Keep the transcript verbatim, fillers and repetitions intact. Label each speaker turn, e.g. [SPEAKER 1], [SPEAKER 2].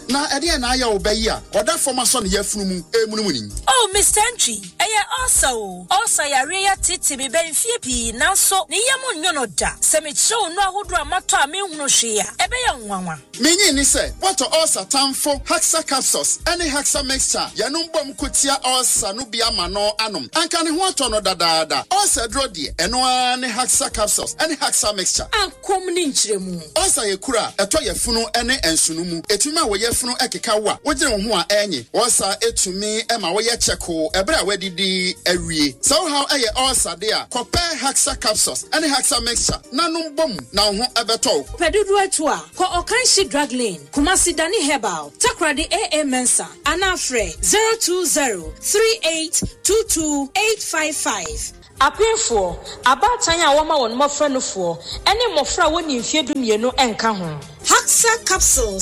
[SPEAKER 1] na ede na aya obayi a oda forma so ne yafunu mu emunu ni.
[SPEAKER 2] Oh Mister Entry, eye also. Also yare ya titi be ben fie pi nanso ne yam nyono da. Se me show no ahodo amato a me hunu hwe a ebe ya nwanwa.
[SPEAKER 1] Menyi ni se what ulcer tamfo Haxa capsules any Haxa mixture yanum bom kotia ulcer no bia ma no anom. Anka ne ho ato no dadaada. Ulcer dro de eno ani Haxa capsules any Haxa mixture.
[SPEAKER 2] Ankom ni nchiremu.
[SPEAKER 1] Ulcer ye kura eto ye funu ene ensunu mu. Etumi a wo ye funu ekeka wa. Wo gire ho a enyi. Ulcer etumi e ma wo ye cheko ebre a wadidi awie. So how eye ulcer de a compare Haxa capsules any Haxa mixture nanum bom na ho ebeto.
[SPEAKER 2] Pedudu etu a ko Okanshi Drug Lane, Kumasi Dani Herbal, Takradi A A Mensa, Anafre zero two zero three eight two two eight five five. Apinfo, abatanya wama won mofra no fo, ene mofra woni mfie du mienu enka ho. Haxa capsules